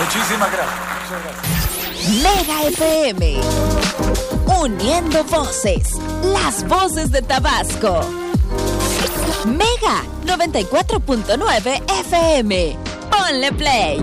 Muchísimas gracias. Muchas gracias. Mega FM. Uniendo voces. Las voces de Tabasco. Mega 94.9 FM. Ponle play.